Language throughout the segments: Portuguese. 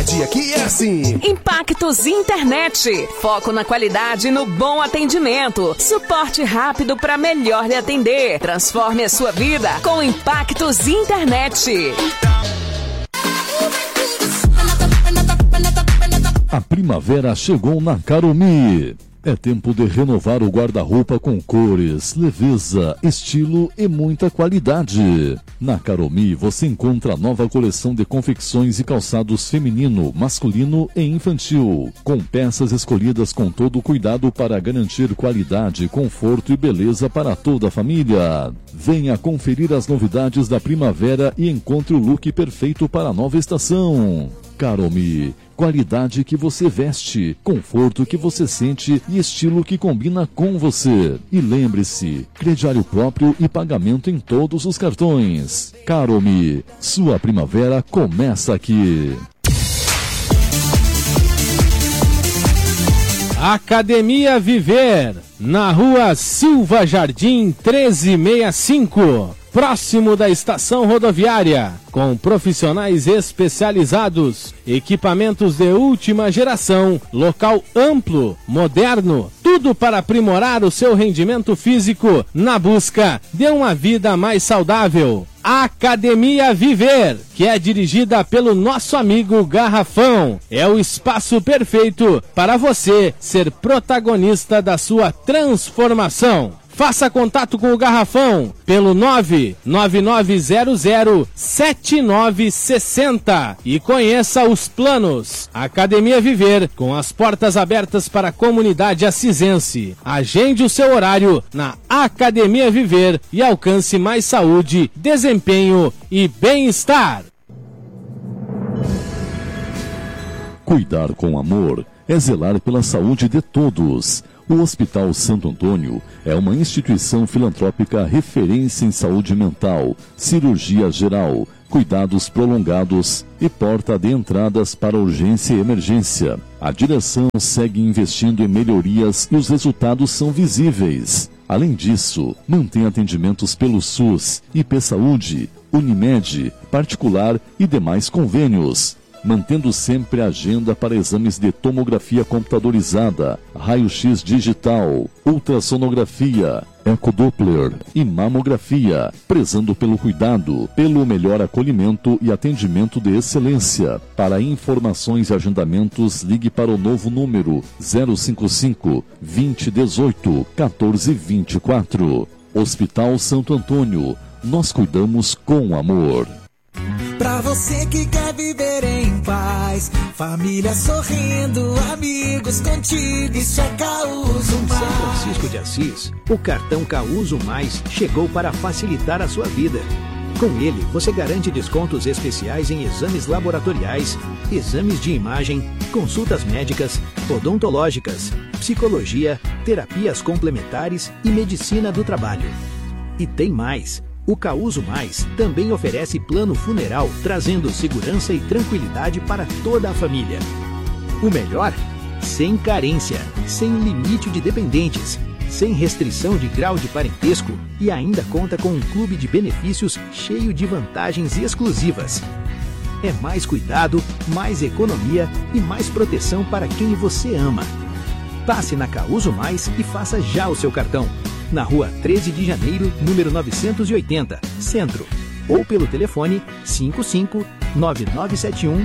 Saúde aqui é assim. Impactos Internet. Foco na qualidade e no bom atendimento. Suporte rápido para melhor lhe atender. Transforme a sua vida com Impactos Internet. A primavera chegou na Caromi. É tempo de renovar o guarda-roupa com cores, leveza, estilo e muita qualidade. Na Caromi você encontra a nova coleção de confecções e calçados feminino, masculino e infantil, com peças escolhidas com todo o cuidado para garantir qualidade, conforto e beleza para toda a família. Venha conferir as novidades da primavera e encontre o look perfeito para a nova estação. Caromi, qualidade que você veste, conforto que você sente e estilo que combina com você. E lembre-se, crediário próprio e pagamento em todos os cartões. Caromi, sua primavera começa aqui. Academia Viver, na rua Silva Jardim 1365. Próximo da estação rodoviária, com profissionais especializados, equipamentos de última geração, local amplo, moderno, tudo para aprimorar o seu rendimento físico na busca de uma vida mais saudável. Academia Viver, que é dirigida pelo nosso amigo Garrafão, é o espaço perfeito para você ser protagonista da sua transformação. Faça contato com o Garrafão pelo 999007960 e conheça os planos. Academia Viver, com as portas abertas para a comunidade acisense. Agende o seu horário na Academia Viver e alcance mais saúde, desempenho e bem-estar. Cuidar com amor é zelar pela saúde de todos. O Hospital Santo Antônio é uma instituição filantrópica referência em saúde mental, cirurgia geral, cuidados prolongados e porta de entradas para urgência e emergência. A direção segue investindo em melhorias e os resultados são visíveis. Além disso, mantém atendimentos pelo SUS, IP Saúde, Unimed, particular e demais convênios, mantendo sempre a agenda para exames de tomografia computadorizada, raio-x digital, ultrassonografia, ecodoppler e mamografia, prezando pelo cuidado, pelo melhor acolhimento e atendimento de excelência. Para informações e agendamentos, ligue para o novo número 055 2018 1424. Hospital Santo Antônio, nós cuidamos com amor. Pra você que quer viver em paz, família sorrindo, amigos contigo, isso é Causo Mais. São Francisco de Assis, o cartão Causo Mais chegou para facilitar a sua vida. Com ele, você garante descontos especiais em exames laboratoriais, exames de imagem, consultas médicas, odontológicas, psicologia, terapias complementares e medicina do trabalho. E tem mais! O Causo Mais também oferece plano funeral, trazendo segurança e tranquilidade para toda a família. O melhor? Sem carência, sem limite de dependentes, sem restrição de grau de parentesco e ainda conta com um clube de benefícios cheio de vantagens exclusivas. É mais cuidado, mais economia e mais proteção para quem você ama. Passe na Causo Mais e faça já o seu cartão. Na rua 13 de janeiro, número 980, Centro. Ou pelo telefone 55 9971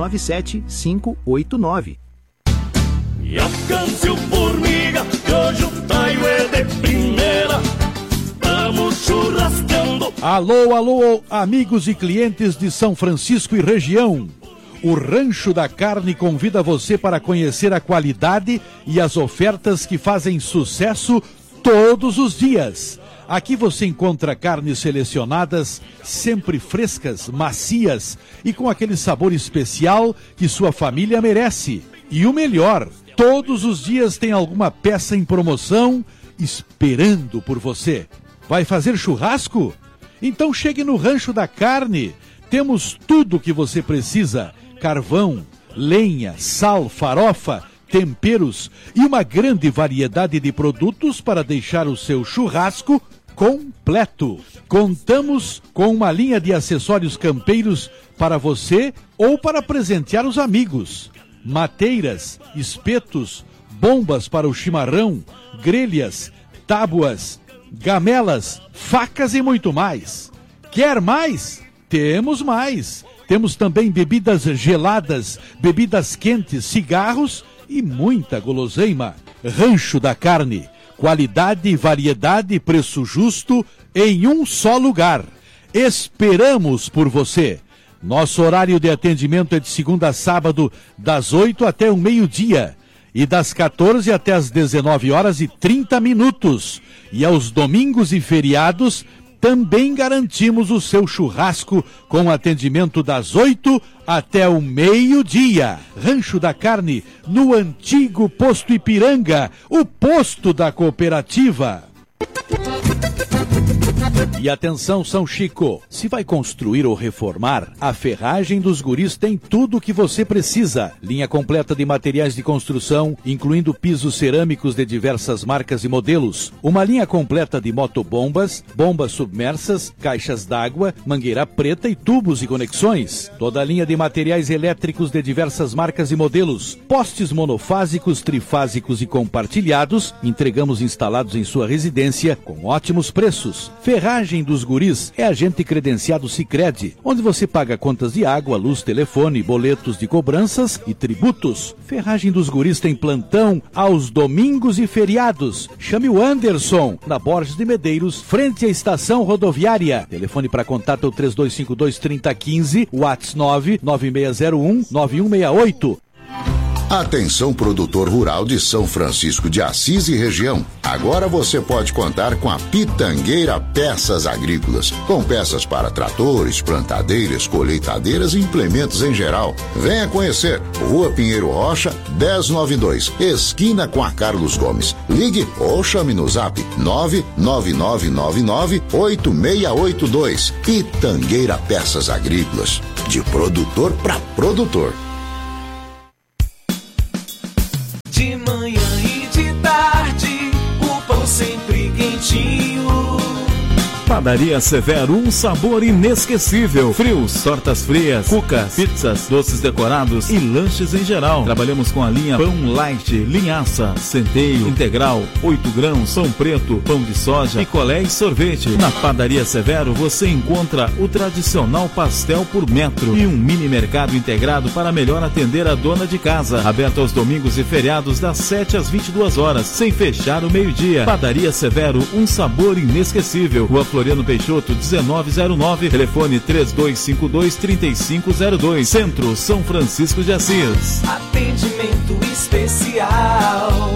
97589. E alcance o formiga, que hoje o taio é de primeira. Vamos churrascando. Alô, alô, amigos e clientes de São Francisco e região. O Rancho da Carne convida você para conhecer a qualidade e as ofertas que fazem sucesso todos os dias. Aqui você encontra carnes selecionadas, sempre frescas, macias e com aquele sabor especial que sua família merece. E o melhor, todos os dias tem alguma peça em promoção esperando por você. Vai fazer churrasco? Então chegue no Rancho da Carne. Temos tudo o que você precisa: carvão, lenha, sal, farofa, temperos e uma grande variedade de produtos para deixar o seu churrasco completo. Contamos com uma linha de acessórios campeiros para você ou para presentear os amigos. Mateiras, espetos, bombas para o chimarrão, grelhas, tábuas, gamelas, facas e muito mais. Quer mais? Temos mais. Temos também bebidas geladas, bebidas quentes, cigarros e muita guloseima. Rancho da Carne. Qualidade, variedade, preço justo em um só lugar. Esperamos por você. Nosso horário de atendimento é de segunda a sábado, das 8 até o meio-dia. E das 14 até as 19h30. E aos domingos e feriados, também garantimos o seu churrasco com atendimento das 8 até o meio-dia. Rancho da Carne, no antigo Posto Ipiranga, o posto da cooperativa. E atenção, São Chico, se vai construir ou reformar, a Ferragem dos Guris tem tudo o que você precisa. Linha completa de materiais de construção, incluindo pisos cerâmicos de diversas marcas e modelos. Uma linha completa de motobombas, bombas submersas, caixas d'água, mangueira preta e tubos e conexões. Toda a linha de materiais elétricos de diversas marcas e modelos. Postes monofásicos, trifásicos e compartilhados, entregamos instalados em sua residência com ótimos preços. Ferragem dos Guris é agente credenciado Sicredi, onde você paga contas de água, luz, telefone, boletos de cobranças e tributos. Ferragem dos Guris tem plantão aos domingos e feriados. Chame o Anderson, na Borges de Medeiros, frente à estação rodoviária. Telefone para contato é o 3252-3015, WhatsApp 99601-9168. Atenção, produtor rural de São Francisco de Assis e região. Agora você pode contar com a Pitangueira Peças Agrícolas, com peças para tratores, plantadeiras, colheitadeiras e implementos em geral. Venha conhecer. Rua Pinheiro Rocha, 1092, esquina com a Carlos Gomes. Ligue ou chame no zap 99999-8682. Pitangueira Peças Agrícolas, de produtor para produtor. De manhã e de tarde, o pão sempre quentinho. Padaria Severo, um sabor inesquecível. Frios, tortas frias, cucas, pizzas, doces decorados e lanches em geral. Trabalhamos com a linha Pão Light, Linhaça, Centeio, Integral, 8 grãos, pão preto, pão de soja, picolé e sorvete. Na Padaria Severo você encontra o tradicional pastel por metro e um mini mercado integrado para melhor atender a dona de casa. Aberto aos domingos e feriados das 7 às 22 horas, sem fechar o meio-dia. Padaria Severo, um sabor inesquecível. Rua Floriano Peixoto, 1909, telefone 3252-3502, Centro, São Francisco de Assis. Atendimento especial.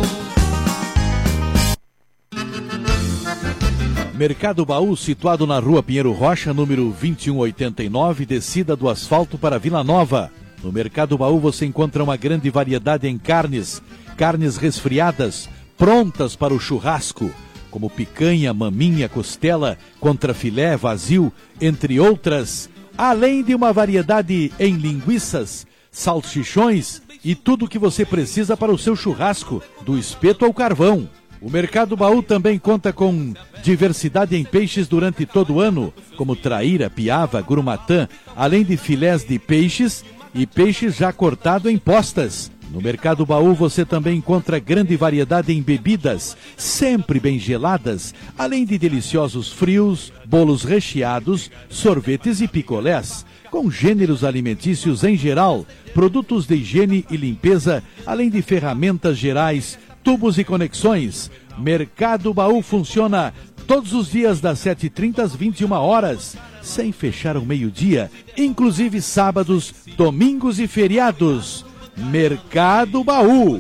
Mercado Baú, situado na Rua Pinheiro Rocha, número 2189, descida do asfalto para Vila Nova. No Mercado Baú você encontra uma grande variedade em carnes, carnes resfriadas, prontas para o churrasco, como picanha, maminha, costela, contrafilé, vazio, entre outras, além de uma variedade em linguiças, salsichões e tudo o que você precisa para o seu churrasco, do espeto ao carvão. O Mercado Baú também conta com diversidade em peixes durante todo o ano, como traíra, piava, grumatã, além de filés de peixes e peixes já cortado em postas. No Mercado Baú você também encontra grande variedade em bebidas, sempre bem geladas, além de deliciosos frios, bolos recheados, sorvetes e picolés, com gêneros alimentícios em geral, produtos de higiene e limpeza, além de ferramentas gerais, tubos e conexões. Mercado Baú funciona todos os dias das 7h30 às 21 horas, sem fechar ao meio-dia, inclusive sábados, domingos e feriados. Mercado Baú.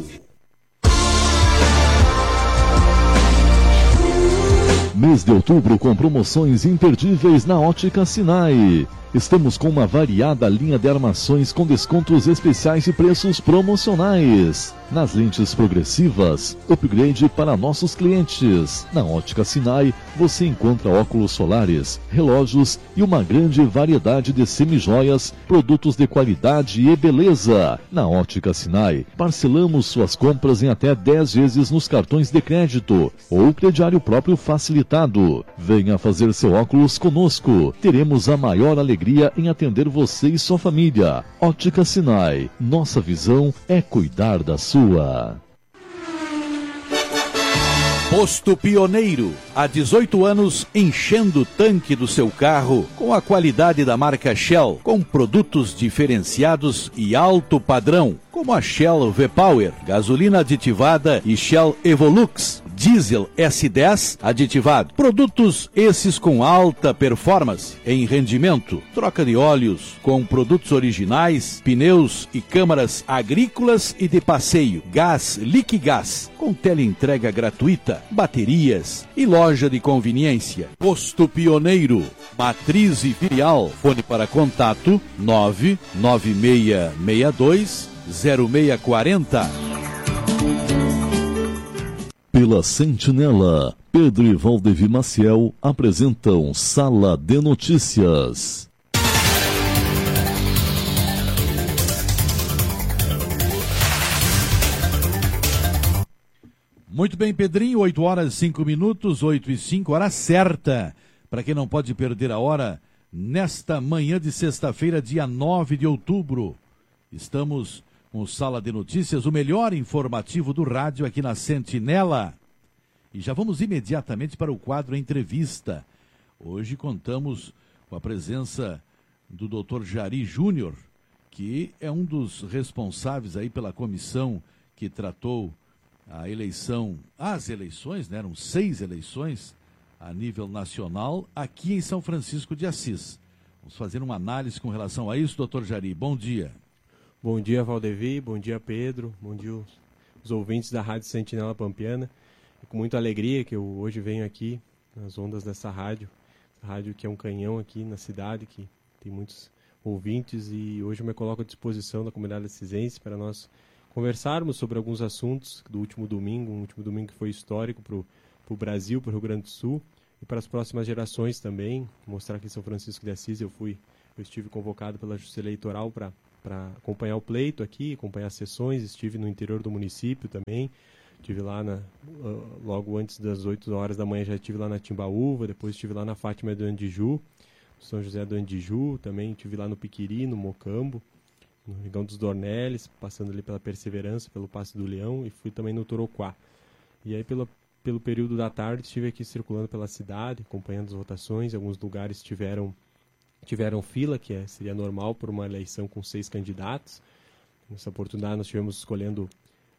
Mês de outubro com promoções imperdíveis na Ótica Sinai. Estamos com uma variada linha de armações com descontos especiais e preços promocionais. Nas lentes progressivas, upgrade para nossos clientes. Na Ótica Sinai, você encontra óculos solares, relógios e uma grande variedade de semijoias, produtos de qualidade e beleza. Na Ótica Sinai, parcelamos suas compras em até 10 vezes nos cartões de crédito ou crediário próprio facilitado. Venha fazer seu óculos conosco. Teremos a maior alegria em atender você e sua família. Ótica Sinai. Nossa visão é cuidar da sua. Posto Pioneiro, há 18 anos enchendo o tanque do seu carro com a qualidade da marca Shell, com produtos diferenciados e alto padrão, como a Shell V-Power, gasolina aditivada e Shell Evolux, diesel S10 aditivado. Produtos esses com alta performance em rendimento, troca de óleos com produtos originais, pneus e câmaras agrícolas e de passeio, gás, Liquigás, com teleentrega gratuita, baterias e loja de conveniência. Posto Pioneiro, matriz e filial. Fone para contato 996620640. Pela Sentinela, Pedro e Valdevir Maciel apresentam Sala de Notícias. Muito bem, Pedrinho, 8 horas e 5 minutos, 8 e 5, hora certa. Para quem não pode perder a hora, nesta manhã de sexta-feira, dia 9 de outubro, estamos com Sala de Notícias, o melhor informativo do rádio aqui na Sentinela. E já vamos imediatamente para o quadro Entrevista. Hoje contamos com a presença do Dr. Jari Júnior, que é um dos responsáveis aí pela comissão que tratou a eleição, as eleições, né? Eram 6 eleições a nível nacional aqui em São Francisco de Assis. Vamos fazer uma análise com relação a isso, doutor Jari. Bom dia. Bom dia, Valdevir. Bom dia, Pedro. Bom dia, os ouvintes da Rádio Sentinela Pampiana. É com muita alegria que eu hoje venho aqui nas ondas dessa rádio que é um canhão aqui na cidade, que tem muitos ouvintes, e hoje eu me coloco à disposição da comunidade assisense para nós conversarmos sobre alguns assuntos do último domingo, um último domingo que foi histórico para o Brasil, para o Rio Grande do Sul e para as próximas gerações também. Mostrar que em São Francisco de Assis eu estive convocado pela Justiça Eleitoral para acompanhar o pleito aqui, acompanhar as sessões. Estive no interior do município também, estive lá logo antes das 8 horas da manhã, já estive lá na Timbaúva, depois estive lá na Fátima do Andiju, São José do Andiju, também estive lá no Piquiri, no Mocambo, no Rigão dos Dornelles, passando ali pela Perseverança, pelo Passo do Leão, e fui também no Toroquá. E aí pelo período da tarde estive aqui circulando pela cidade, acompanhando as votações. Alguns lugares tiveram fila, que seria normal por uma eleição com 6 candidatos. Nessa oportunidade nós estivemos escolhendo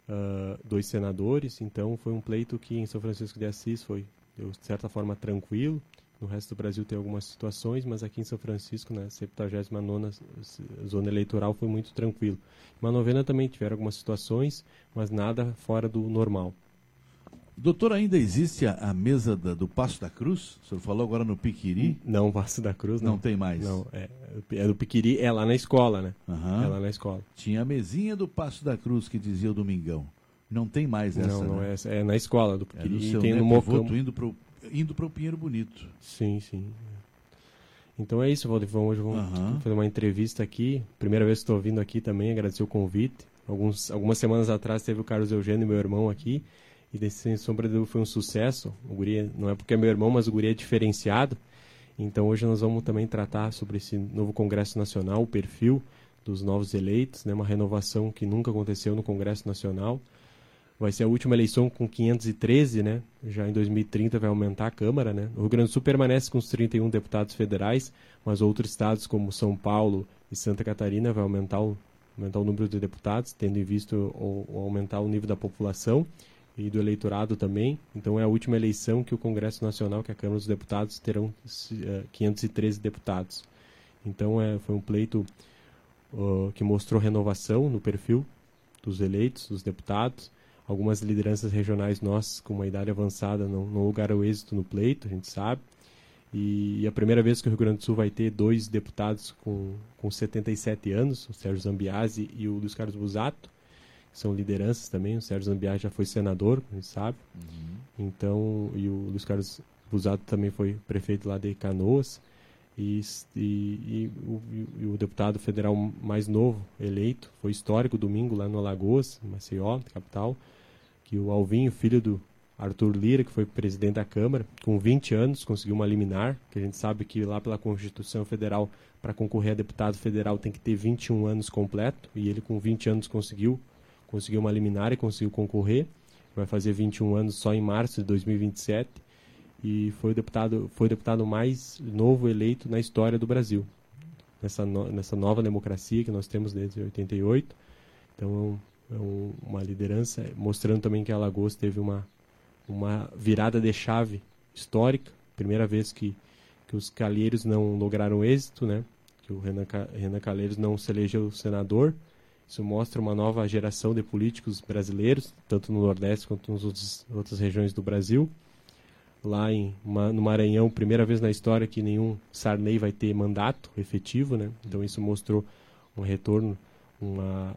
2 senadores, então foi um pleito que em São Francisco de Assis deu de certa forma tranquilo. No resto do Brasil tem algumas situações, mas aqui em São Francisco, na 79ª zona eleitoral, foi muito tranquilo. Na 90ª também tiveram algumas situações, mas nada fora do normal. Doutor, ainda existe a mesa do Passo da Cruz? O senhor falou agora no Piquiri? Não, Passo da Cruz não. Não tem mais? Não, é do Piquiri, é lá na escola, né? Uhum. É lá na escola. Tinha a mesinha do Passo da Cruz que dizia o Domingão. Não tem mais essa, não, né? É na escola do Piquiri. É no seu tem no Mocambo. Indo para o Pinheiro Bonito. Sim. Então é isso, Valdivão. Hoje vamos fazer uma entrevista aqui. Primeira vez que estou vindo aqui também, agradecer o convite. Algumas semanas atrás teve o Carlos Eugênio, meu irmão, aqui. E sem sombra de dúvida foi um sucesso. O guri não é porque é meu irmão, mas o guri é diferenciado. Então hoje nós vamos também tratar sobre esse novo Congresso Nacional, o perfil dos novos eleitos, né? Uma renovação que nunca aconteceu no Congresso Nacional. Vai ser a última eleição com 513, né? Já em 2030 vai aumentar a Câmara, né? O Rio Grande do Sul permanece com os 31 deputados federais, mas outros estados como São Paulo e Santa Catarina vai aumentar o número de deputados, tendo em vista aumentar o nível da população e do eleitorado também. Então é a última eleição que o Congresso Nacional, que a Câmara dos Deputados, terão 513 deputados. Então foi um pleito que mostrou renovação no perfil dos eleitos, dos deputados. Algumas lideranças regionais nossas, com uma idade avançada, não lugaram êxito no pleito, a gente sabe. E a primeira vez que o Rio Grande do Sul vai ter 2 deputados com 77 anos, o Sérgio Zambiase e o Luiz Carlos Busato, são lideranças também. O Sérgio Zambiá já foi senador, a gente sabe. Então, e o Luiz Carlos Busato também foi prefeito lá de Canoas. E o deputado federal mais novo eleito, foi histórico domingo lá no Alagoas, em Maceió, capital, que o Alvinho, filho do Arthur Lira, que foi presidente da Câmara, com 20 anos conseguiu uma liminar, que a gente sabe que lá pela Constituição Federal, para concorrer a deputado federal tem que ter 21 anos completo, e ele com 20 anos conseguiu uma liminar e conseguiu concorrer, vai fazer 21 anos só em março de 2027, e foi o deputado mais novo eleito na história do Brasil, nessa nova democracia que nós temos desde 88. Então uma liderança, mostrando também que Alagoas teve uma virada de chave histórica, primeira vez que os Calheiros não lograram êxito, né? Que o Renan Calheiros não se elegeu senador. Isso mostra uma nova geração de políticos brasileiros, tanto no Nordeste quanto nas outras regiões do Brasil. Lá no Maranhão, primeira vez na história que nenhum Sarney vai ter mandato efetivo, né? Então isso mostrou um retorno, uma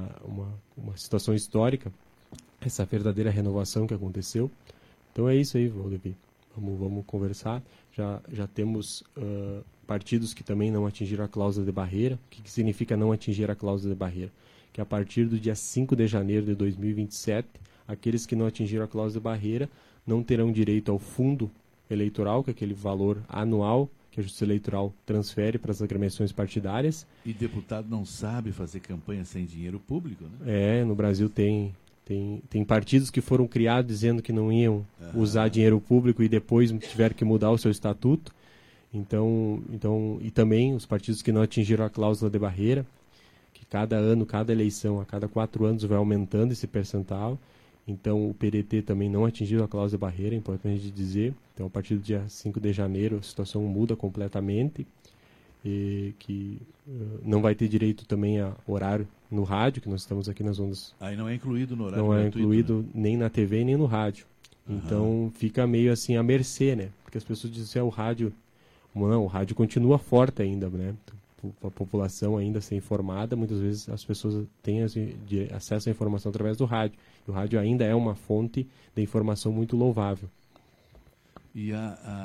situação histórica, essa verdadeira renovação que aconteceu. Então é isso aí, Valdemir. Vamos conversar. Já temos partidos que também não atingiram a cláusula de barreira. O que significa não atingir a cláusula de barreira? Que a partir do dia 5 de janeiro de 2027, aqueles que não atingiram a cláusula de barreira não terão direito ao fundo eleitoral, que é aquele valor anual que a Justiça Eleitoral transfere para as agremiações partidárias. E deputado não sabe fazer campanha sem dinheiro público, né? No Brasil tem partidos que foram criados dizendo que não iam usar dinheiro público e depois tiveram que mudar o seu estatuto. Então, e também os partidos que não atingiram a cláusula de barreira, que cada ano, cada eleição, a cada 4 anos vai aumentando esse percentual. Então o PDT também não atingiu a cláusula de barreira, é importante dizer. Então a partir do dia 5 de janeiro a situação muda completamente, e que não vai ter direito também a horário no rádio, que nós estamos aqui nas ondas. Aí não é incluído no horário Não é gratuito, incluído, né? Nem na TV nem no rádio. Então fica meio assim à mercê, né? Porque as pessoas dizem o rádio... Não, o rádio continua forte ainda, né? A população ainda ser informada, muitas vezes as pessoas têm acesso à informação através do rádio. E o rádio ainda é uma fonte de informação muito louvável. E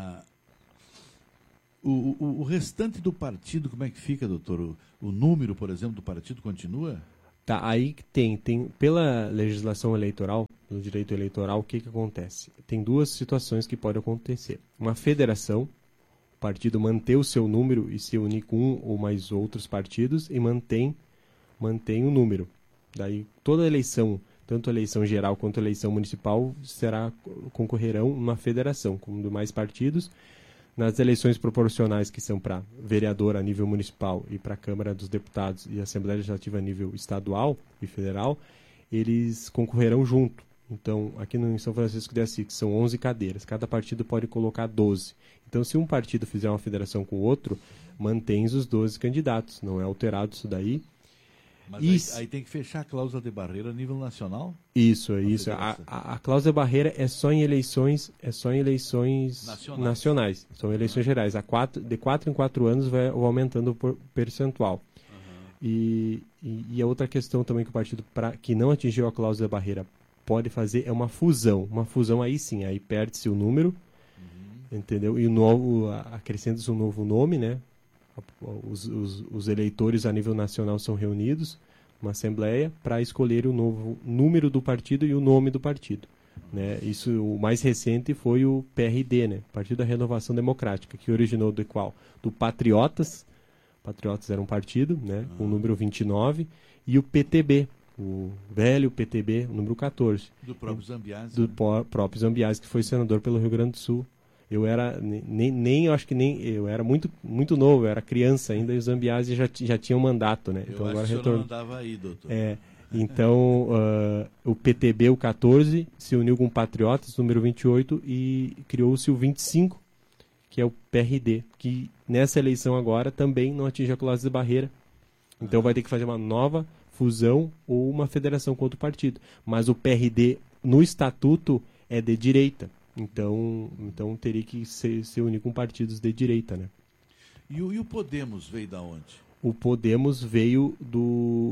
o restante do partido, como é que fica, doutor? O número, por exemplo, do partido continua? Tá, aí tem pela legislação eleitoral, no direito eleitoral, o que acontece? Tem 2 situações que podem acontecer. Uma federação, o partido manter o seu número e se unir com um ou mais outros partidos e mantém o número. Daí toda eleição, tanto a eleição geral quanto a eleição municipal, concorrerão uma federação, com mais partidos. Nas eleições proporcionais, que são para vereador a nível municipal e para a Câmara dos Deputados e Assembleia Legislativa a nível estadual e federal, eles concorrerão junto. Então, aqui em São Francisco de Assis, são 11 cadeiras, cada partido pode colocar 12. Então, se um partido fizer uma federação com o outro, mantém os 12 candidatos, não é alterado isso daí. Mas aí tem que fechar a cláusula de barreira a nível nacional? Isso. A cláusula de barreira é só em eleições, nacionais. São eleições gerais. De 4 em 4 anos vai aumentando o percentual. E a outra questão também que o partido que não atingiu a cláusula de barreira pode fazer é uma fusão. Uma fusão aí sim, aí perde-se o número, entendeu? E acrescenta-se um novo nome, né? Os eleitores a nível nacional são reunidos numa assembleia para escolher o novo número do partido e o nome do partido, né? Isso, o mais recente foi o PRD, né? Partido da Renovação Democrática, que originou do Patriotas. Patriotas era um partido, né? Com o número 29, e o PTB, o velho PTB, o número 14. Do próprio Zambiase. Do próprio Zambiase, que foi senador pelo Rio Grande do Sul. Eu era eu era muito muito novo, eu era criança ainda, e os Zambiase já tinham mandato, né? Então agora retorno. Não andava aí, doutor. Então o PTB, o 14, se uniu com o Patriotas, número 28, e criou-se o 25, que é o PRD, que nessa eleição agora também não atinge a cláusula de barreira. Então vai ter que fazer uma nova fusão ou uma federação com outro partido. Mas o PRD no estatuto é de direita. Então teria que se unir com partidos de direita, né? E o Podemos veio da onde? O Podemos veio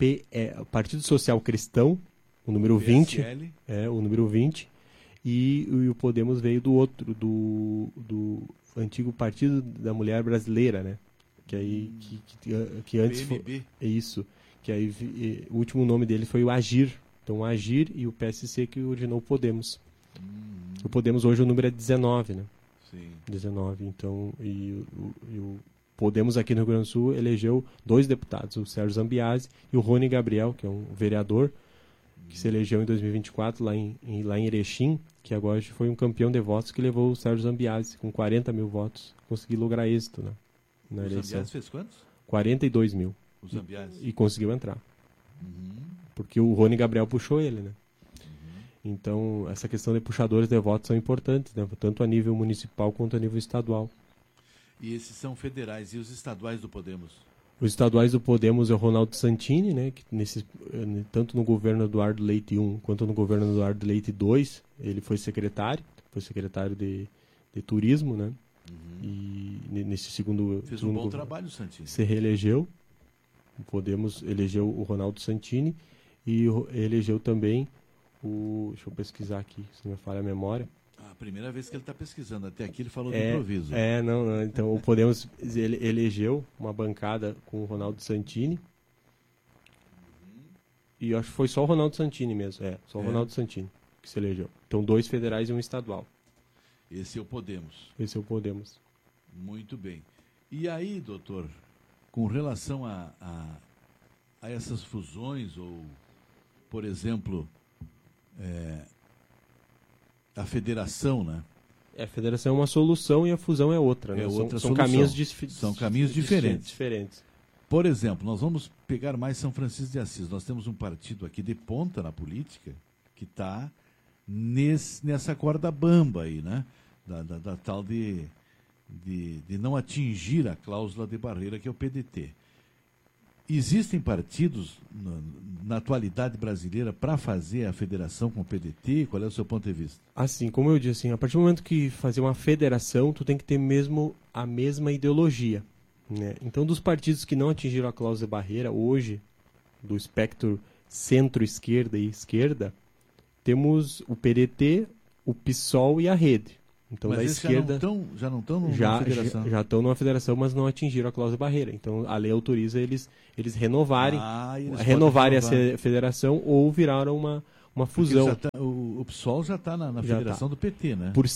Partido Social Cristão, o número PSL. 20. O número 20. E o Podemos veio do antigo Partido da Mulher Brasileira, né? Que aí que antes PMB. foi isso, que aí o último nome dele foi o Agir. Então o Agir e o PSC que originou o Podemos. O Podemos hoje o número é 19, né? Sim. 19. Então e o Podemos aqui no Rio Grande do Sul elegeu 2 deputados, o Sérgio Zambiase e o Rony Gabriel, que é um vereador que se elegeu em 2024 lá em Erechim, que agora foi um campeão de votos que levou o Sérgio Zambiase com 40 mil votos. Conseguiu lograr êxito, né? Na eleição. O Zambiase fez quantos? 42 mil. O Zambiase. E conseguiu entrar. Porque o Rony Gabriel puxou ele, né? Então, essa questão de puxadores de votos são importantes, né? Tanto a nível municipal quanto a nível estadual. E esses são federais. E os estaduais do Podemos? Os estaduais do Podemos é o Ronaldo Santini, né? Que tanto no governo Eduardo Leite I quanto no governo Eduardo Leite II, ele foi secretário de turismo, né? E nesse segundo... Fez um bom trabalho, Santini. Se reelegeu. O Podemos elegeu o Ronaldo Santini e elegeu também deixa eu pesquisar aqui, se não me falha a memória. A primeira vez que ele está pesquisando. Até aqui ele falou do improviso. Não. Então o Podemos elegeu uma bancada com o Ronaldo Santini. E eu acho que foi só o Ronaldo Santini mesmo. O Ronaldo Santini que se elegeu. Então 2 federais e um estadual. Esse é o Podemos. Esse é o Podemos. Muito bem. E aí, doutor, com relação a essas fusões, ou, por exemplo, a federação, né? A federação é uma solução e a fusão é outra, né? São caminhos diferentes. Por exemplo, nós vamos pegar mais São Francisco de Assis. Nós temos um partido aqui de ponta na política que está nessa corda bamba aí, né? Da tal de não atingir a cláusula de barreira, que é o PDT. Existem partidos na atualidade brasileira para fazer a federação com o PDT? Qual é o seu ponto de vista? Assim, como eu disse, a partir do momento que fazer uma federação, tu tem que ter mesmo a mesma ideologia, né? Então, dos partidos que não atingiram a cláusula de barreira, hoje, do espectro centro-esquerda e esquerda, temos o PDT, o PSOL e a Rede. Então, mas da esquerda já não estão numa federação? Já estão numa federação, mas não atingiram a cláusula de barreira. Então, a lei autoriza eles renovarem a federação ou viraram uma fusão. O PSOL já está na federação do PT, né? Por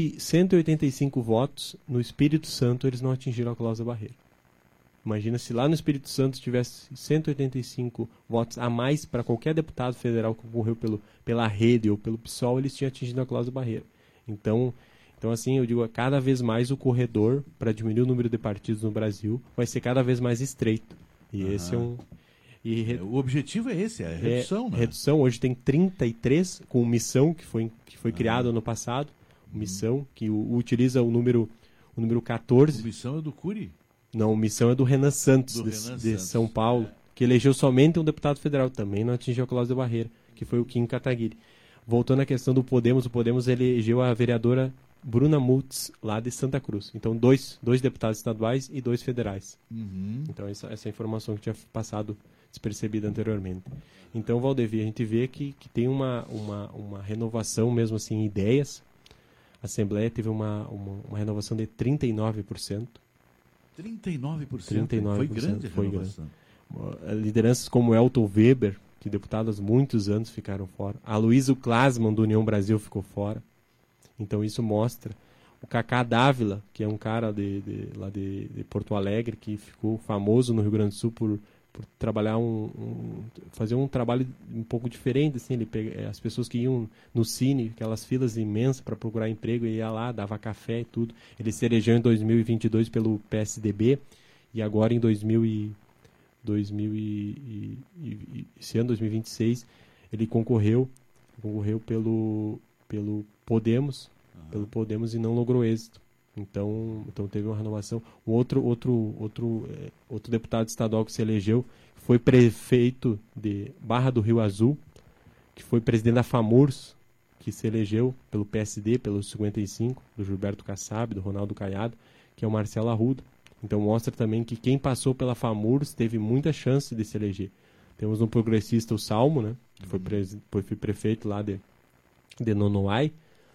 185 votos, no Espírito Santo, eles não atingiram a cláusula de barreira. Imagina se lá no Espírito Santo tivesse 185 votos a mais para qualquer deputado federal que concorreu pela Rede ou pelo PSOL, eles tinham atingido a cláusula de barreira. Então, assim, eu digo, cada vez mais o corredor para diminuir o número de partidos no Brasil vai ser cada vez mais estreito. E esse é um... O objetivo é esse, a redução, né? Redução, hoje tem 33, com Missão, que foi criado ano passado, Missão, que utiliza o número 14. O Missão é do Cury? Não, o Missão é do Renan Santos, de São Paulo, que elegeu somente um deputado federal, também não atingiu a cláusula de barreira, que foi o Kim Kataguiri. Voltando à questão do Podemos, o Podemos elegeu a vereadora Bruna Multz, lá de Santa Cruz. Então, dois deputados estaduais e 2 federais. Então, essa informação que tinha passado despercebida anteriormente. Então, Valdevir, a gente vê que tem uma renovação mesmo assim em ideias. A Assembleia teve uma renovação de 39%. 39%? Foi grande a renovação. Lideranças como Elton Weber, que deputados há muitos anos ficaram fora. A Luísa Klasman, do União Brasil, ficou fora. Então isso mostra. O Cacá Dávila, que é um cara lá de Porto Alegre, que ficou famoso no Rio Grande do Sul por trabalhar fazer um trabalho um pouco diferente, assim. As pessoas que iam no Cine, aquelas filas imensas para procurar emprego, ia lá, dava café e tudo. Ele se elegeu em 2022 pelo PSDB e agora em esse ano, 2026, ele concorreu pelo Podemos, e não logrou êxito. Então teve uma renovação. Outro deputado estadual que se elegeu foi prefeito de Barra do Rio Azul, que foi presidente da FAMURS, que se elegeu pelo PSD, pelo 55, do Gilberto Kassab, do Ronaldo Caiado, que é o Marcelo Arruda. Então mostra também que quem passou pela FAMURS teve muita chance de se eleger. Temos um progressista, o Salmo, né? Que foi prefeito lá de Nonoai.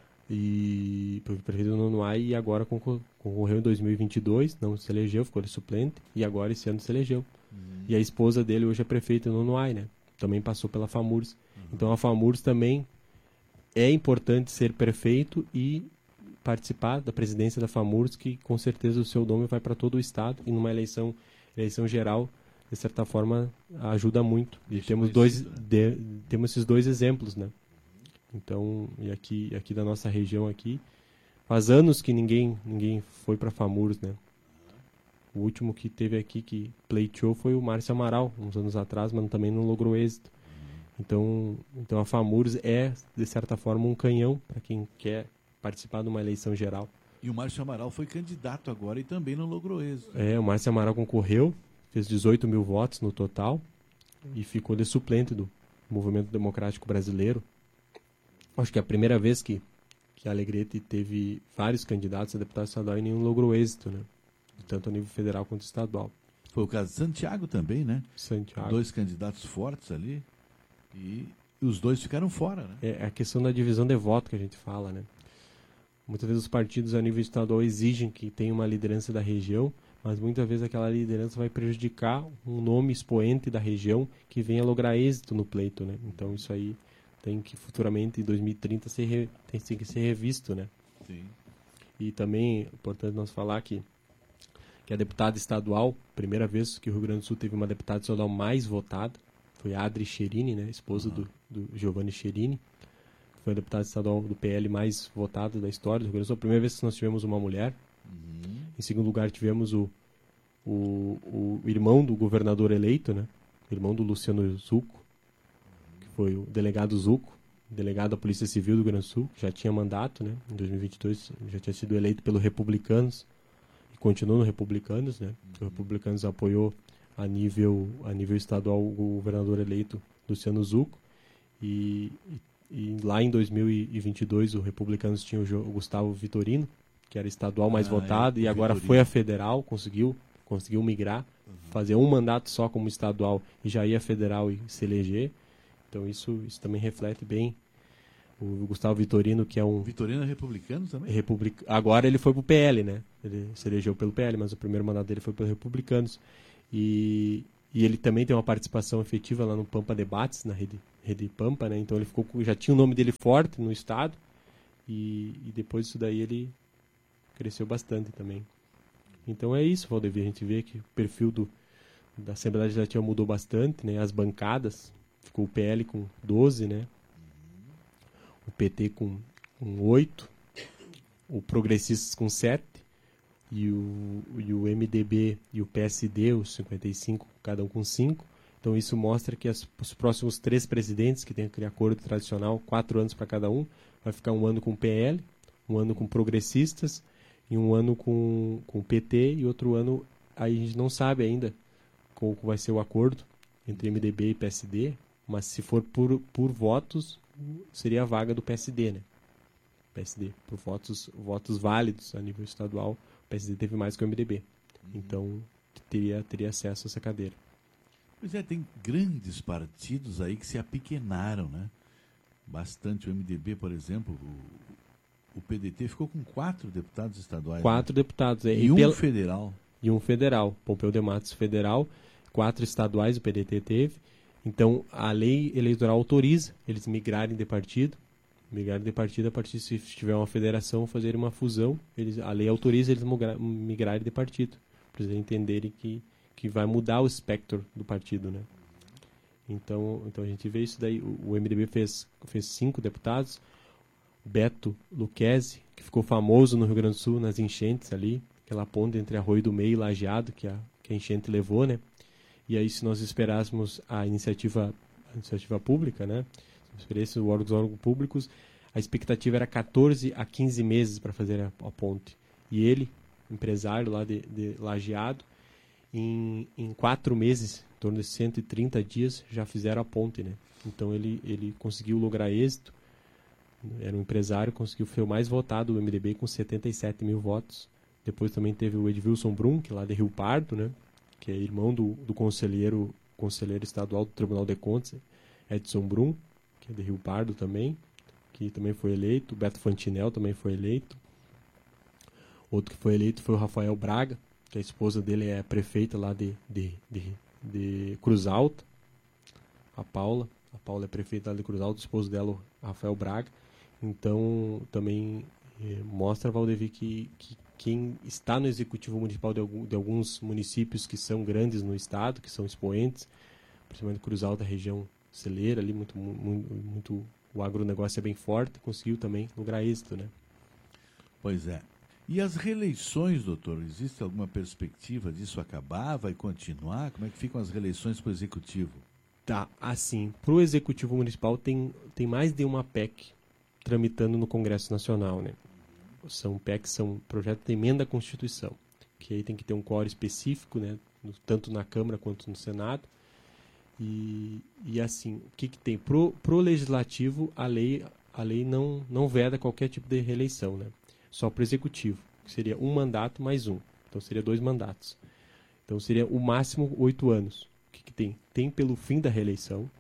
E foi prefeito de Nonoai e agora concorreu em 2022, não se elegeu, ficou de suplente, e agora esse ano se elegeu. E a esposa dele hoje é prefeita em Nonoai, né? Também passou pela FAMURS. Então a FAMURS também é importante ser prefeito e participar da presidência da FAMURS, que com certeza o seu nome vai para todo o estado, e numa eleição geral, de certa forma, ajuda muito. E temos esses dois exemplos, né? Então, e aqui da nossa região aqui, faz anos que ninguém foi para FAMURS, né? O último que teve aqui que pleiteou foi o Márcio Amaral, uns anos atrás, mas também não logrou êxito. Então a FAMURS é, de certa forma, um canhão para quem quer participar de uma eleição geral. E o Márcio Amaral foi candidato agora e também não logrou êxito. O Márcio Amaral concorreu, fez 18 mil votos no total e ficou de suplente do Movimento Democrático Brasileiro. Acho que é a primeira vez que a Alegrete teve vários candidatos a deputado estadual e nenhum logrou êxito, né? Tanto a nível federal quanto estadual. Foi o caso de Santiago também, né? Santiago. 2 candidatos fortes ali e os 2 ficaram fora, né? É a questão da divisão de voto que a gente fala, né? Muitas vezes os partidos a nível estadual exigem que tenha uma liderança da região, mas muitas vezes aquela liderança vai prejudicar um nome expoente da região que venha lograr êxito no pleito, né? Então isso aí tem que futuramente, em 2030, tem que ser revisto, né? Sim. E também é importante nós falar que a deputada estadual, primeira vez que o Rio Grande do Sul teve uma deputada estadual mais votada, foi a Adri Cherini, né? Esposa do Giovanni Cherini, que foi a deputada estadual do PL mais votada da história do Rio Grande do Sul. A primeira vez que nós tivemos uma mulher. Em segundo lugar, tivemos o irmão do governador eleito, né? O irmão do Luciano Zucco, que foi o delegado Zucco, delegado da Polícia Civil do Rio Grande do Sul, que já tinha mandato, né? Em 2022, já tinha sido eleito pelo Republicanos, e continua no Republicanos, né? O Republicanos apoiou a nível estadual o governador eleito Luciano Zucco, e lá em 2022 o Republicanos tinha o Gustavo Vitorino, que era estadual mais votado, e agora foi a federal, conseguiu migrar, fazer um mandato só como estadual e já ia federal e se eleger. Então isso também reflete bem o Gustavo Vitorino, que é um... Vitorino é republicano também? Agora ele foi pro PL, né? Ele se elegeu pelo PL, mas o primeiro mandato dele foi pelos Republicanos. E ele também tem uma participação efetiva lá no Pampa Debates, na rede Pampa, né? Então ele já tinha o nome dele forte no estado, e depois disso daí ele cresceu bastante também. Então é isso, Valdevir, a gente vê que o perfil da Assembleia Legislativa mudou bastante, né? As bancadas, ficou o PL com 12, né? O PT com 8, o Progressistas com 7, e o MDB e o PSD, os 55, cada um com 5. Então isso mostra que os próximos 3 presidentes, que tem aquele acordo tradicional, 4 anos para cada um, vai ficar um ano com o PL, um ano com Progressistas, e um ano com o PT, e outro ano, aí a gente não sabe ainda qual vai ser o acordo entre MDB e PSD, mas se for por votos, seria a vaga do PSD, né? PSD, por votos válidos a nível estadual, o PSD teve mais que o MDB. Então, teria acesso a essa cadeira. Pois é, tem grandes partidos aí que se apequenaram, né? Bastante. O MDB, por exemplo, o PDT ficou com 4 deputados estaduais. 4 deputados. E um federal. E um federal. Pompeu de Matos federal, 4 estaduais o PDT teve. Então, a lei eleitoral autoriza eles migrarem de partido. Migrarem de partido a partir, se tiver uma federação, fazer uma fusão. A lei autoriza eles migrarem de partido. Para eles entenderem que vai mudar o espectro do partido, né? Então a gente vê isso daí. O MDB fez 5 deputados. Beto Lucchesi, que ficou famoso no Rio Grande do Sul nas enchentes ali, aquela ponte entre Arroio do Meio e Lajeado que a enchente levou, né? E aí, se nós esperássemos a iniciativa pública, né? Se esperássemos os órgãos públicos, a expectativa era 14 a 15 meses para fazer a ponte. E ele, empresário lá de Lajeado, em 4 meses, em torno de 130 dias, já fizeram a ponte, né? Então ele conseguiu lograr êxito. Era um empresário, conseguiu ser o mais votado do MDB com 77 mil votos. Depois também teve o Edvilson Brum, que é lá de Rio Pardo, né? Que é irmão do conselheiro conselheiro estadual do Tribunal de Contas, Edson Brum, que é de Rio Pardo também, que também foi eleito. O Beto Fantinel também foi eleito. Outro que foi eleito foi o Rafael Braga, que a esposa dele é prefeita lá de Cruz Alta. A Paula é prefeita lá de Cruz Alta, o esposo dela, o Rafael Braga. Então, também mostra, Valdevi, que quem está no executivo municipal de alguns municípios que são grandes no estado, que são expoentes, principalmente Cruz Alta, região celeira, ali muito o agronegócio é bem forte, conseguiu também lograr êxito, né? Pois é. E as reeleições, doutor, existe alguma perspectiva disso acabar, vai continuar? Como é que ficam as reeleições para o executivo? Tá, assim, para o executivo municipal tem mais de uma PEC tramitando no Congresso Nacional, né? São PECs, são projetos de emenda à Constituição, que aí tem que ter um quórum específico, né? Tanto na Câmara quanto no Senado. E assim, o que tem? Pro Legislativo, a lei não veda qualquer tipo de reeleição, né? Só para o Executivo, que seria um mandato mais um. Então seria 2 mandatos. Então seria o máximo 8 anos. O que tem? Tem pelo fim da reeleição.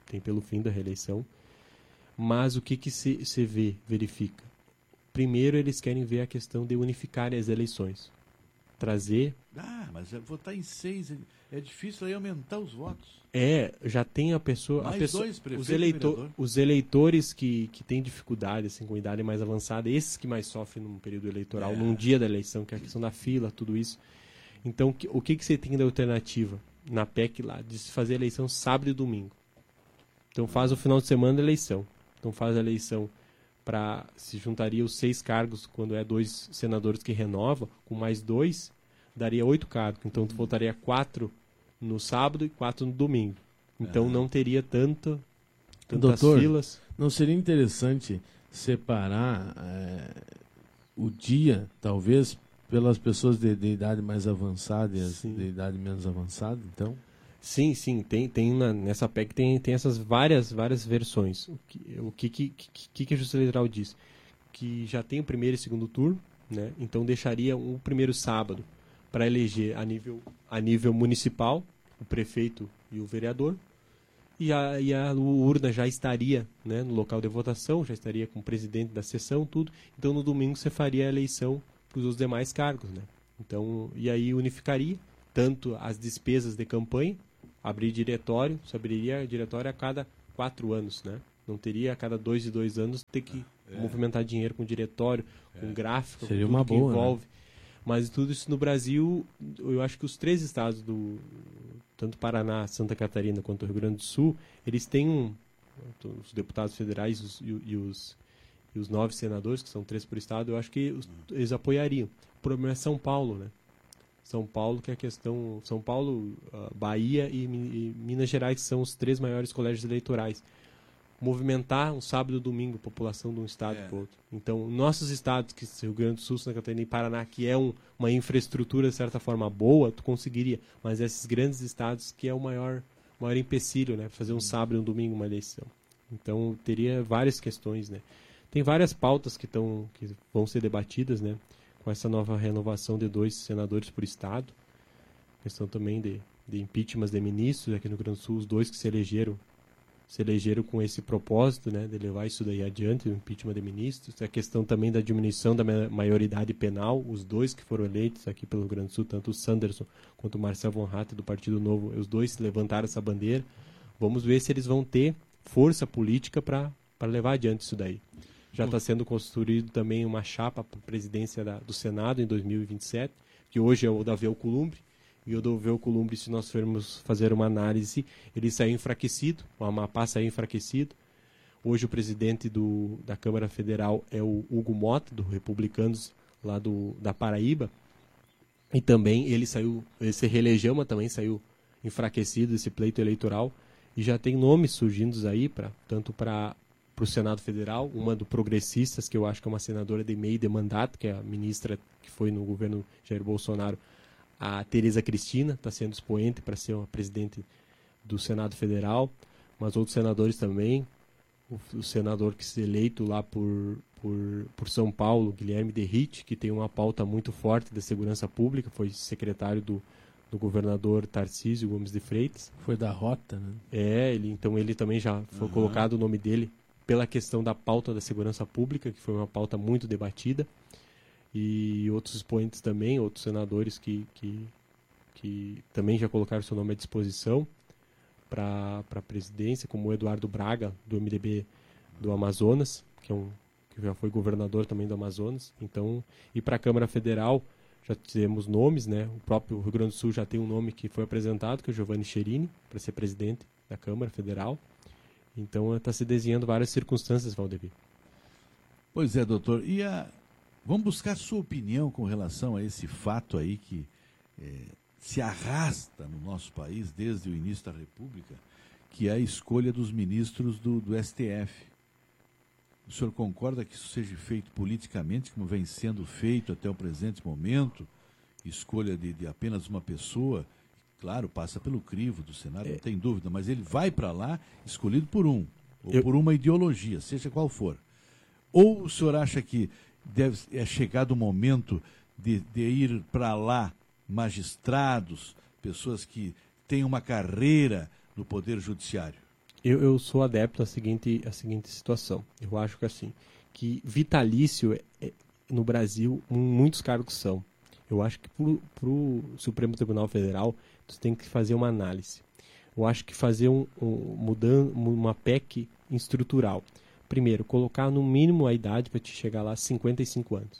Mas o que se verifica? Primeiro, eles querem ver a questão de unificar as eleições. Trazer... mas votar em 6 é difícil aí aumentar os votos. Já tem a pessoa... Mais 2 prefeitos, os eleitores que têm dificuldade, assim, com idade mais avançada, esses que mais sofrem num período eleitoral, num dia da eleição, que é a questão da fila, tudo isso. Então, o que você tem de alternativa na PEC lá? De se fazer a eleição sábado e domingo. Então, faz o final de semana a eleição. Então, faz a eleição se juntaria os 6 cargos, quando é 2 senadores que renovam, com mais 2, daria 8 cargos. Então, tu votaria 4 no sábado e 4 no domingo. Então, não teria tantas Doutor, filas. Não seria interessante separar o dia, talvez, pelas pessoas de idade mais avançada e as de idade menos avançada, então? Sim, nessa PEC tem essas várias versões. O que a Justiça Eleitoral diz? Que já tem o primeiro e segundo turno, né? Então deixaria o primeiro sábado para eleger a nível municipal, o prefeito e o vereador, e a urna já estaria, né, no local de votação, já estaria com o presidente da sessão, tudo. Então no domingo você faria a eleição para os demais cargos, né? Então, e aí unificaria tanto as despesas de campanha, abrir diretório, se abriria diretório a cada 4 anos, né? Não teria a cada 2 e 2 anos ter que movimentar dinheiro com diretório, com gráfico, seria com tudo uma que boa, envolve. Né? Mas tudo isso no Brasil, eu acho que os 3 estados, tanto Paraná, Santa Catarina quanto o Rio Grande do Sul, eles têm os deputados federais e os 9 senadores, que são 3 por estado, eu acho que eles apoiariam. O problema é São Paulo, né? São Paulo, que é a questão... São Paulo, Bahia e Minas Gerais, que são os 3 maiores colégios eleitorais. Movimentar um sábado e domingo a população de um estado para o outro. Então, nossos estados, que Rio Grande do Sul, Santa Catarina e Paraná, que é uma infraestrutura, de certa forma, boa, tu conseguiria. Mas esses grandes estados, que é o maior empecilho, né? Fazer um sábado e um domingo uma eleição. Então, teria várias questões, né? Tem várias pautas que vão ser debatidas, né? Com essa nova renovação de 2 senadores por estado. Questão também de impeachment de ministros. Aqui no Rio Grande do Sul, os 2 que se elegeram com esse propósito, né, de levar isso daí adiante, o impeachment de ministros. A questão também da diminuição da maioridade penal, os 2 que foram eleitos aqui pelo Rio Grande do Sul, tanto o Sanderson quanto o Marcel von Hatt do Partido Novo, os 2 levantaram essa bandeira. Vamos ver se eles vão ter força política para levar adiante isso daí. Já está sendo construído também uma chapa para a presidência do Senado em 2027, que hoje é o Davi Alcolumbre. E o Davi Alcolumbre, se nós formos fazer uma análise, ele saiu enfraquecido, o Amapá saiu enfraquecido. Hoje o presidente da Câmara Federal é o Hugo Mota, do Republicanos, lá da Paraíba. E também ele se reelegeu, mas também saiu enfraquecido desse pleito eleitoral. E já tem nomes surgindo aí, tanto para o Senado Federal, uma do Progressistas, que eu acho que é uma senadora de meio de mandato, que é a ministra que foi no governo Jair Bolsonaro, a Tereza Cristina, está sendo expoente para ser uma presidente do Senado Federal, mas outros senadores também, o senador que se eleito lá por São Paulo, Guilherme Derrite, que tem uma pauta muito forte da segurança pública, foi secretário do do governador Tarcísio Gomes de Freitas. Foi da Rota, né? Então ele também já foi colocado o nome dele pela questão da pauta da segurança pública, que foi uma pauta muito debatida, e outros expoentes também, outros senadores que também já colocaram seu nome à disposição para a presidência, como o Eduardo Braga, do MDB do Amazonas, que já foi governador também do Amazonas. Então, e para a Câmara Federal já temos nomes, né? O próprio Rio Grande do Sul já tem um nome que foi apresentado, que é o Giovanni Cherini, para ser presidente da Câmara Federal. Então está se desenhando várias circunstâncias, Valdemir. Pois é, doutor. E vamos buscar sua opinião com relação a esse fato aí que se arrasta no nosso país desde o início da República, que é a escolha dos ministros do STF. O senhor concorda que isso seja feito politicamente, como vem sendo feito até o presente momento? Escolha de apenas uma pessoa, claro, passa pelo crivo do Senado, não tem dúvida, mas ele vai para lá escolhido por por uma ideologia, seja qual for. Ou o senhor acha que é chegado o momento de ir para lá magistrados, pessoas que têm uma carreira no Poder Judiciário? Eu sou adepto à seguinte situação. Eu acho que assim, que vitalício no Brasil, muitos cargos são. Eu acho que para o Supremo Tribunal Federal, você tem que fazer uma análise. Eu acho que fazer uma PEC estrutural. Primeiro, colocar no mínimo a idade para te chegar lá 55 anos.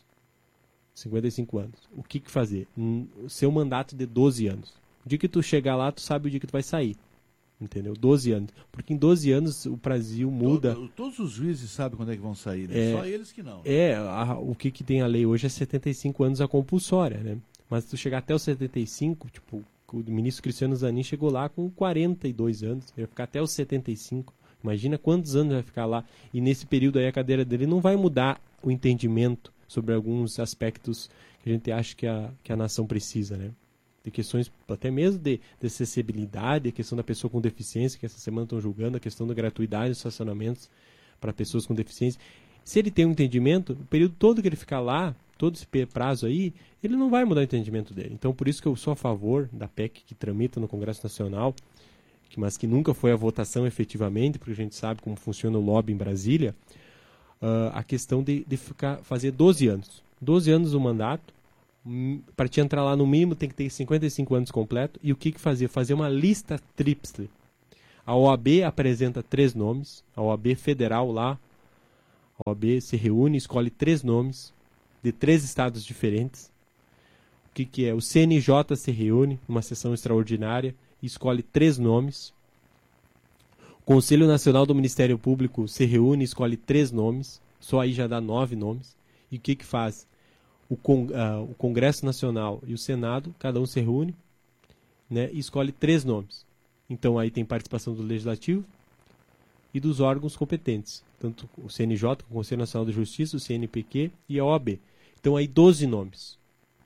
55 anos. O que fazer? Seu mandato de 12 anos. O dia que tu chegar lá, tu sabe o dia que tu vai sair. Entendeu? 12 anos. Porque em 12 anos o Brasil muda. Todos os juízes sabem quando é que vão sair, né? Só eles que não. O que tem a lei hoje é 75 anos a compulsória, né? Mas se tu chegar até os 75, tipo, o ministro Cristiano Zanin chegou lá com 42 anos, ele vai ficar até os 75. Imagina quantos anos vai ficar lá. E nesse período aí a cadeira dele não vai mudar o entendimento sobre alguns aspectos que a gente acha que a nação precisa, né? De questões até mesmo de acessibilidade, a questão da pessoa com deficiência, que essa semana estão julgando, a questão da gratuidade dos estacionamentos para pessoas com deficiência. Se ele tem um entendimento, o período todo que ele ficar lá, todo esse prazo aí, ele não vai mudar o entendimento dele. Então, por isso que eu sou a favor da PEC que tramita no Congresso Nacional, mas que nunca foi a votação efetivamente, porque a gente sabe como funciona o lobby em Brasília, a questão de fazer 12 anos. 12 anos o mandato. Para te entrar lá no mínimo tem que ter 55 anos completo. E o que fazer? Fazer uma lista tríplice. A OAB apresenta 3 nomes. A OAB federal lá, a OAB se reúne, escolhe 3 nomes de 3 estados diferentes. O que é? O CNJ se reúne numa sessão extraordinária e escolhe 3 nomes. O Conselho Nacional do Ministério Público se reúne e escolhe 3 nomes. Só aí já dá 9 nomes. E o que faz? O Congresso Nacional e o Senado, cada um se reúne, né, e escolhe 3 nomes. Então aí tem participação do Legislativo e dos órgãos competentes, tanto o CNJ, o Conselho Nacional de Justiça, o CNPq e a OAB. Então aí 12 nomes.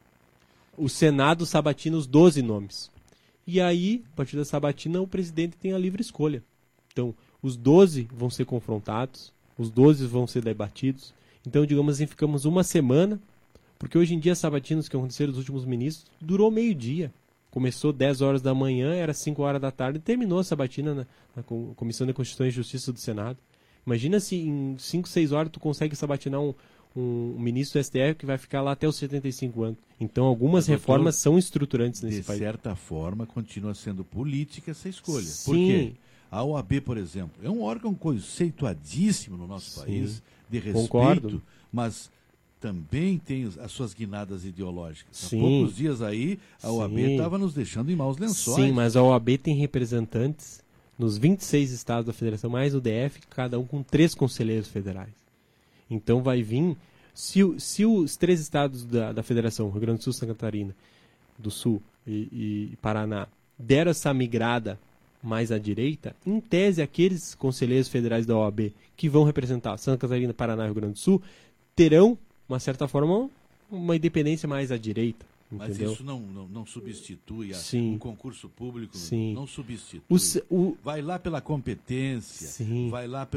O Senado sabatina os 12 nomes. E aí, a partir da sabatina, o presidente tem a livre escolha. Então, os 12 vão ser confrontados, os 12 vão ser debatidos. Então, digamos assim, ficamos uma semana. Porque hoje em dia, as sabatinas que aconteceram dos últimos ministros durou meio-dia. Começou 10 horas da manhã, era 5 horas da tarde e terminou a sabatina na Comissão de Constituição e Justiça do Senado. Imagina se em 5, 6 horas tu consegue sabatinar um ministro do STF que vai ficar lá até os 75 anos. Então, algumas reformas são estruturantes nesse país. De certa forma, continua sendo política essa escolha. Sim. Por quê? A OAB, por exemplo, é um órgão conceituadíssimo no nosso país, de respeito, concordo, mas também tem as suas guinadas ideológicas. Sim. Há poucos dias aí, a OAB estava nos deixando em maus lençóis. Sim, mas a OAB tem representantes nos 26 estados da federação, mais o DF, cada um com 3 conselheiros federais. Então vai vir, se os 3 estados da federação, Rio Grande do Sul, Santa Catarina, do Sul e Paraná, deram essa migrada mais à direita, em tese aqueles conselheiros federais da OAB que vão representar Santa Catarina, Paraná e Rio Grande do Sul, terão uma certa forma, uma independência mais à direita. Mas entendeu? isso não substitui Sim. concurso público, Sim. não substitui. Vai lá pela competência, Sim. vai lá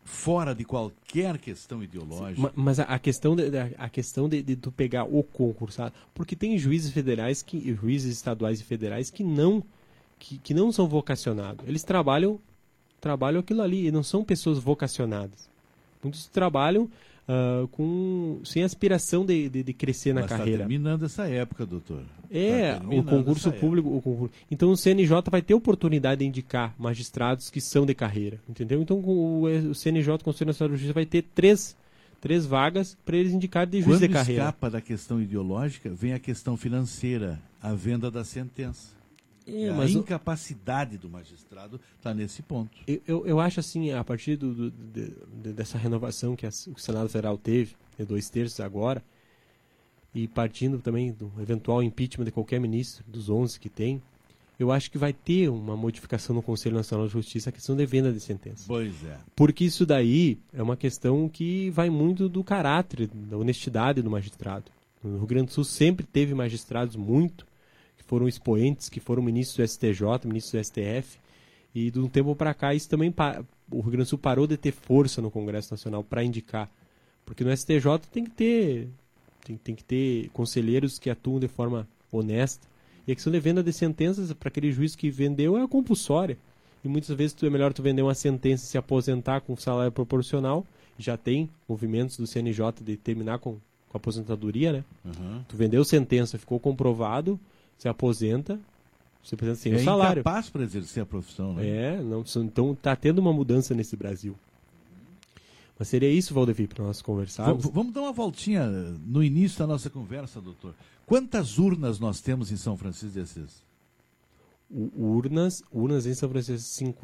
fora de qualquer questão ideológica. Mas a questão de tu pegar o concursado, porque tem juízes estaduais e federais que não são vocacionados. Eles trabalham aquilo ali, e não são pessoas vocacionadas. Muitos trabalham sem aspiração de crescer na carreira. Está terminando essa época, doutor. O concurso público. Então o CNJ vai ter oportunidade de indicar magistrados que são de carreira, entendeu? Então o CNJ, Conselho Nacional de Justiça, vai ter três vagas para eles indicarem de juiz de carreira. Quando escapa da questão ideológica, vem a questão financeira, a venda da sentença. Mas a incapacidade do magistrado está nesse ponto. Eu acho assim, a partir dessa renovação que o Senado Federal teve, de 2/3 agora, e partindo também do eventual impeachment de qualquer ministro, dos 11 que tem, eu acho que vai ter uma modificação no Conselho Nacional de Justiça, a questão de venda de sentença. Pois é. Porque isso daí é uma questão que vai muito do caráter, da honestidade do magistrado. No Rio Grande do Sul sempre teve magistrados foram expoentes, que foram ministros do STJ, ministros do STF, e de um tempo para cá isso também o Rio Grande do Sul parou de ter força no Congresso Nacional para indicar, porque no STJ tem que ter conselheiros que atuam de forma honesta, e a questão de venda de sentenças para aquele juiz que vendeu é compulsória, e muitas vezes é melhor tu vender uma sentença e se aposentar com salário proporcional. Já tem movimentos do CNJ de terminar com a aposentadoria, né? Uhum. Tu vendeu sentença, ficou comprovado, se aposenta sem o salário. É incapaz para exercer a profissão, né? Então está tendo uma mudança nesse Brasil. Mas seria isso, Valdevi, para nós conversarmos. Vamos dar uma voltinha no início da nossa conversa, doutor. Quantas urnas nós temos em São Francisco de Assis? Urnas em São Francisco,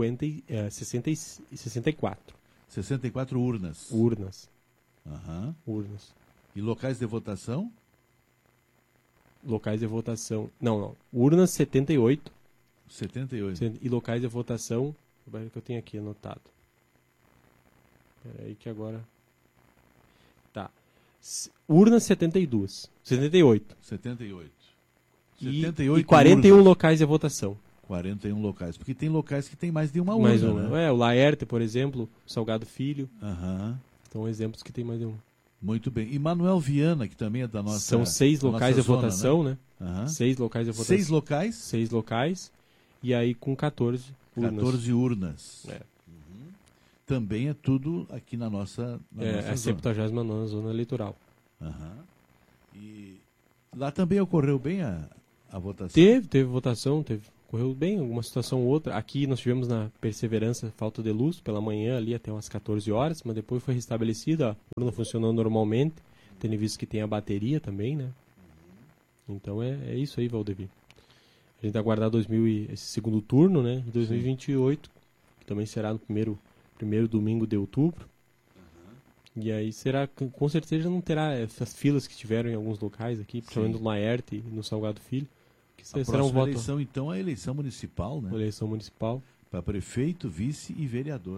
64. 64 urnas. Urnas. Aham. Urnas. E locais de votação? Locais de votação. Não. Urnas 78. 78. E locais de votação, que eu tenho aqui anotado. Espera aí que agora. Tá. Urnas 72. 78. 78. E 41 urnas. Locais de votação. 41 locais. Porque tem locais que tem mais de uma urna. Né? O Laerte, por exemplo, o Salgado Filho. Aham. São exemplos que tem mais de um. Muito bem. E Manuel Viana, que também é da nossa... São 6 locais de votação, né? Uhum. 6 locais de votação. 6 locais? 6 locais. E aí com 14 urnas. 14 urnas. É. Uhum. Também é tudo aqui na nossa a 79ª zona eleitoral. Uhum. E lá também ocorreu bem a votação? Teve votação, ocorreu bem, alguma situação ou outra. Aqui nós tivemos na Perseverança falta de luz pela manhã ali até umas 14 horas, mas depois foi restabelecida, a urna funcionou normalmente, tendo visto que tem a bateria também, né? Então é isso aí, Valdevi. A gente vai aguardar esse segundo turno, né? Em 2028, que também será no primeiro domingo de outubro. E aí com certeza não terá essas filas que tiveram em alguns locais aqui, principalmente no Laerte e no Salgado Filho. A próxima eleição, então, é a eleição municipal, né? A eleição municipal. Para prefeito, vice e vereador.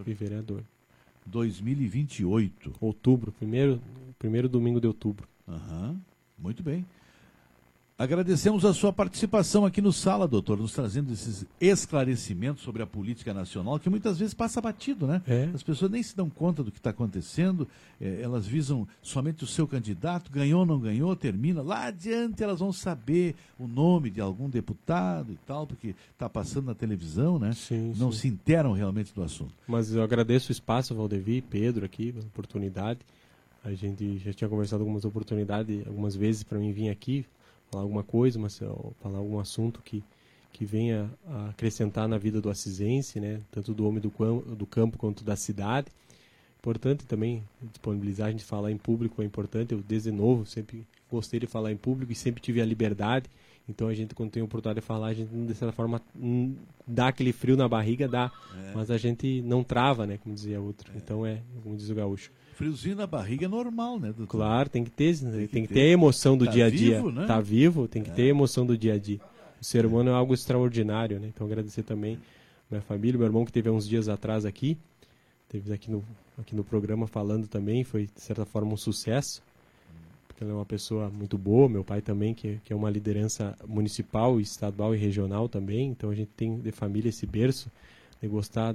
2028. Outubro, primeiro domingo de outubro. Aham, muito bem. Agradecemos a sua participação aqui no Sala, doutor, nos trazendo esses esclarecimentos sobre a política nacional, que muitas vezes passa batido, né? As pessoas nem se dão conta do que está acontecendo, elas visam somente o seu candidato, ganhou, não ganhou, termina. Lá adiante elas vão saber o nome de algum deputado e tal, porque está passando na televisão, né? Não se interam realmente do assunto. Mas eu agradeço o espaço, Valdevi, Pedro aqui, a oportunidade. A gente já tinha conversado algumas vezes para mim vir aqui, falar alguma coisa, mas falar algum assunto que venha a acrescentar na vida do assisense, né? Tanto do homem do campo quanto da cidade. Importante também disponibilizar, a gente falar em público é importante. Eu, desde novo, sempre gostei de falar em público e sempre tive a liberdade. Então, a gente, quando tem a oportunidade de falar, a gente, de certa forma, dá aquele frio na barriga, mas a gente não trava, né? Como dizia outro. Então, como diz o gaúcho. Friozinho na barriga é normal, né, doutor? Claro, tem que ter a emoção do dia a dia. Vivo, né? Tá vivo, tem que ter a emoção do dia a dia. O ser humano é algo extraordinário, né? Então agradecer também minha família, meu irmão que teve há uns dias atrás aqui, teve aqui no programa falando também, foi de certa forma um sucesso, porque ele é uma pessoa muito boa, meu pai também, que é uma liderança municipal, estadual e regional também, então a gente tem de família esse berço de gostar de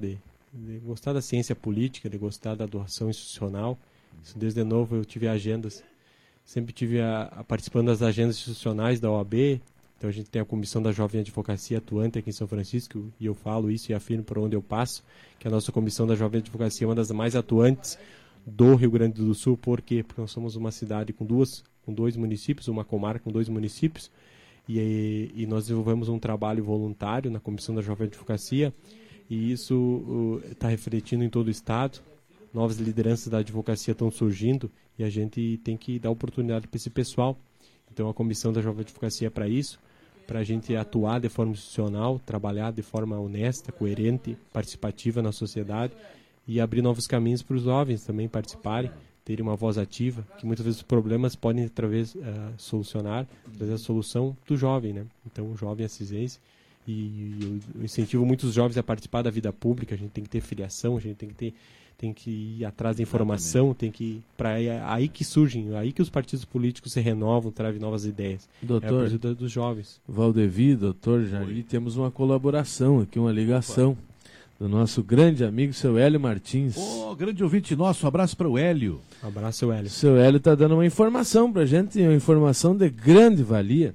gostar da ciência política, de gostar da doação institucional. Isso, desde novo eu tive agendas, sempre tive participando das agendas institucionais da OAB. Então a gente tem a Comissão da Jovem Advocacia atuante aqui em São Francisco, e eu falo isso e afirmo por onde eu passo, que a nossa Comissão da Jovem Advocacia é uma das mais atuantes do Rio Grande do Sul. Por quê? Porque nós somos uma cidade com dois municípios, uma comarca com 2 municípios, e nós desenvolvemos um trabalho voluntário na Comissão da Jovem Advocacia, e isso está refletindo em todo o Estado. Novas lideranças da advocacia estão surgindo, e a gente tem que dar oportunidade para esse pessoal. Então a Comissão da Jovem Advocacia é para isso, para a gente atuar de forma institucional, trabalhar de forma honesta, coerente, participativa na sociedade, e abrir novos caminhos para os jovens também participarem, terem uma voz ativa, que muitas vezes os problemas podem solucionar, trazer a solução do jovem, né? Então o jovem assisense, e eu incentivo muitos jovens a participar da vida pública. A gente tem que ter filiação, a gente tem que ir atrás da informação, tem que aí que surgem, aí que os partidos políticos se renovam, trazem novas ideias. Doutor, é a ajuda dos jovens. Valdevi, doutor Jari, temos uma colaboração aqui, uma ligação do nosso grande amigo, seu Hélio Martins. Grande ouvinte nosso, um abraço para o Hélio. Um abraço, seu Hélio. Seu Hélio está dando uma informação para a gente, uma informação de grande valia,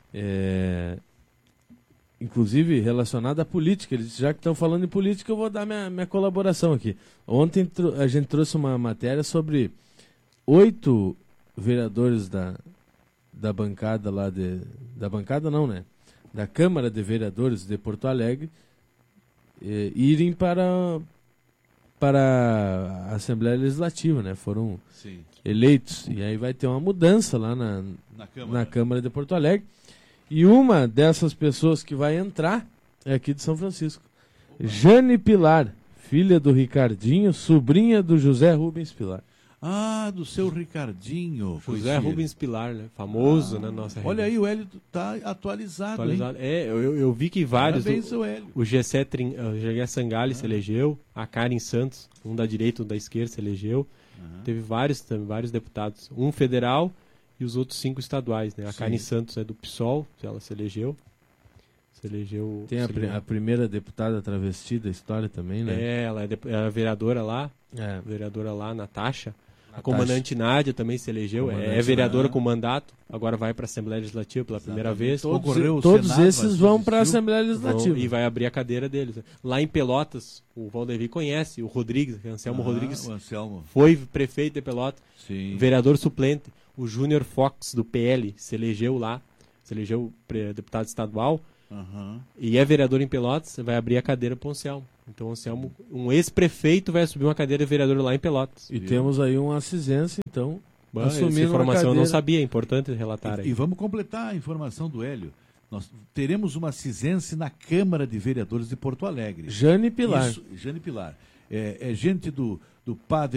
inclusive relacionada à política. Ele disse, já que estão falando em política, eu vou dar minha colaboração aqui. Ontem a gente trouxe uma matéria sobre 8 vereadores da bancada lá da bancada não, né? Da Câmara de Vereadores de Porto Alegre irem para a Assembleia Legislativa, né? Foram eleitos. E aí vai ter uma mudança lá na Câmara de Porto Alegre. E uma dessas pessoas que vai entrar é aqui de São Francisco. Jane Pilar, filha do Ricardinho, sobrinha do José Rubens Pilar. Ah, do seu Ricardinho. José Rubens Pilar, né? Famoso na nossa região. Olha aí, o Hélio está atualizado. Hein? Eu vi que vários. Parabéns, o Hélio. O Gessé Sangali se elegeu, a Karen Santos, um da direita e um da esquerda, se elegeu. Teve vários deputados, um federal e os outros 5 estaduais, né? A Karen Santos é do PSOL, ela se elegeu. Tem a primeira deputada travesti da história também, né? Ela é a vereadora lá, Natasha. A comandante Nádia também se elegeu, é vereadora com mandato, agora vai para a Assembleia Legislativa pela primeira vez. Todos esses vão para a Assembleia Legislativa. E vai abrir a cadeira deles. Lá em Pelotas, o Valdevi conhece, o Rodrigues, Anselmo Rodrigues, foi prefeito de Pelotas, vereador suplente. O Júnior Fox, do PL, se elegeu lá, deputado estadual, e é vereador em Pelotas, vai abrir a cadeira para o Anselmo. Então o Anselmo, um ex-prefeito, vai assumir uma cadeira de vereador lá em Pelotas. E temos aí um assisense, então, assumindo essa informação eu não sabia, é importante relatar aí. E vamos completar a informação do Hélio. Nós teremos uma assisense na Câmara de Vereadores de Porto Alegre. Jane Pilar. Isso, Jane Pilar. É gente do padre